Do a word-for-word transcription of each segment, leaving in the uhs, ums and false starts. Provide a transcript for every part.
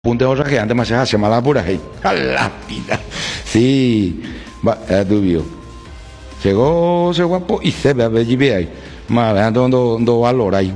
punto de rajeante más se llama por ahí. A la vida. Sí, va, es dubio. Llegó ese guapo y se ve a ver ahí. Más vean dónde valor ahí.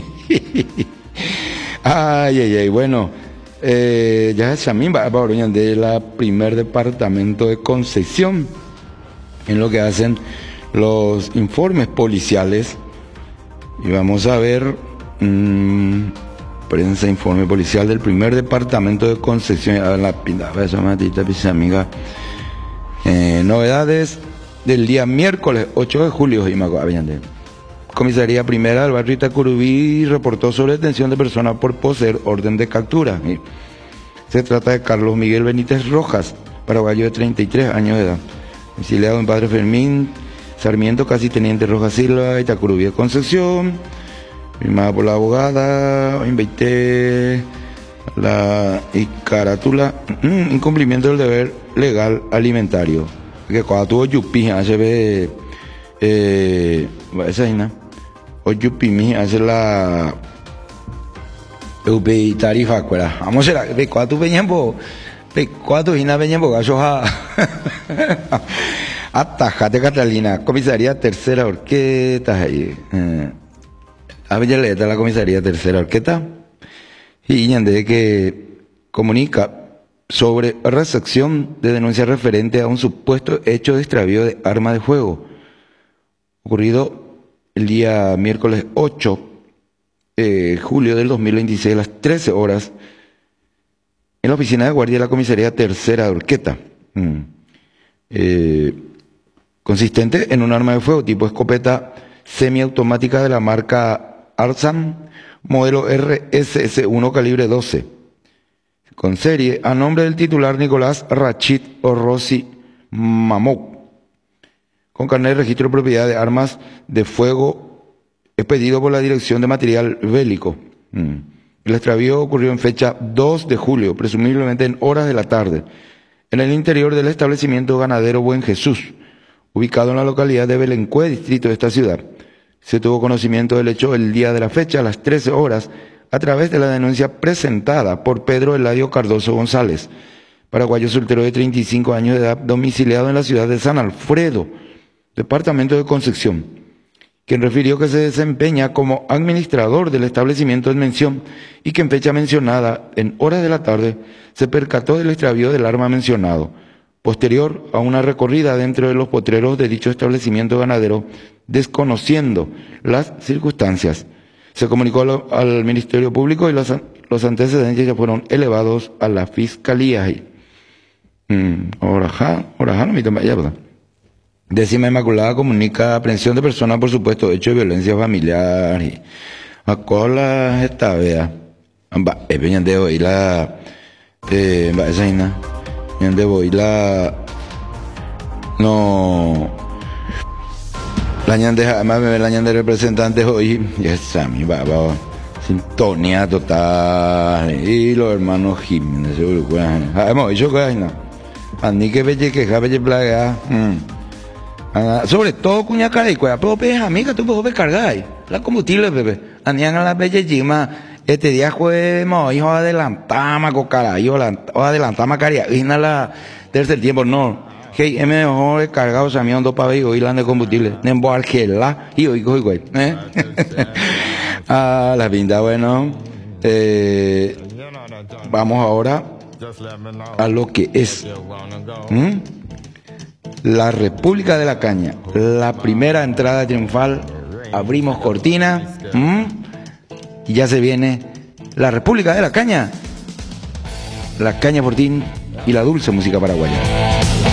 Ay, ay, ay, bueno. Eh, ya es Chamín va a de la primer departamento de Concepción en lo que hacen los informes policiales. Y vamos a ver mmm, prensa informe policial del primer departamento de Concepción. A ver la pinta, esa matita, pisa amiga. Eh, novedades del día miércoles ocho de julio. Y me acuerdo, Comisaría Primera del barrio Itacurubí reportó sobre detención de personas por poseer orden de captura. Se trata de Carlos Miguel Benítez Rojas, paraguayo de treinta y tres años de edad, domiciliado en Padre Fermín Sarmiento, casi teniente Rojas Silva, Itacurubí de Concepción, firmada por la abogada, invité la y carátula, mm, incumplimiento del deber legal alimentario. Que cuando tuvo yupi, hace ve, eh, esa es o yupi, hace la Ubi tarifa cuera. Vamos a ver, de cuatro peñembo, de cuatro hina peñembo, gasoja. Atajate Catalina, comisaría tercera orquesta ahí. A ver, le da la comisaría tercera orquesta. Y de que comunica sobre recepción de denuncia referente a un supuesto hecho de extravío de arma de fuego ocurrido el día miércoles ocho de julio del dos mil veintiséis a las trece horas en la oficina de guardia de la comisaría tercera de Orqueta, mm. eh, consistente en un arma de fuego tipo escopeta semiautomática de la marca Arsam, modelo R S S uno calibre doce, con serie a nombre del titular Nicolás Rachid Orrosi Mamou, con carnet de registro de propiedad de armas de fuego expedido por la Dirección de Material Bélico. Mm. El extravío ocurrió en fecha dos de julio, presumiblemente en horas de la tarde, en el interior del establecimiento ganadero Buen Jesús, ubicado en la localidad de Belencue, distrito de esta ciudad. Se tuvo conocimiento del hecho el día de la fecha, a las trece horas, a través de la denuncia presentada por Pedro Eladio Cardoso González, paraguayo soltero de treinta y cinco años de edad, domiciliado en la ciudad de San Alfredo, departamento de Concepción, quien refirió que se desempeña como administrador del establecimiento en mención y que en fecha mencionada, en horas de la tarde, se percató del extravío del arma mencionado, posterior a una recorrida dentro de los potreros de dicho establecimiento ganadero, desconociendo las circunstancias. Se comunicó al, al Ministerio Público y los, los antecedentes ya fueron elevados a la Fiscalía. Mm, Orajá, orajá, no me toma ya, ¿verdad? Décima Inmaculada comunica aprehensión de personas por supuesto hecho de violencia familiar y a cola esta vea va eh bien de hoy la eh va esa ina bien de hoy la no la ñande además me la ñande representantes hoy y esa mi va va sintonía total y los hermanos Jiménez seguro que hemos hecho que hay no ani que belle que belle plaga Ah, sobre todo cuña cara y cuya pero pues amiga tú puedes cargar la combustible bebé anían a la bella yima este día juego hijo adelantama con cara yo adelantama caria y nada la tercer tiempo no que es mejor cargado samión dos para ver y la de combustible nembo argela y hoy coge güey eh ah la pinta bueno eh, vamos ahora a lo que es ¿Mm? La República de la Caña, la primera entrada triunfal, abrimos cortina, ¿m? Y ya se viene la República de la Caña, la caña fortín y la dulce música paraguaya.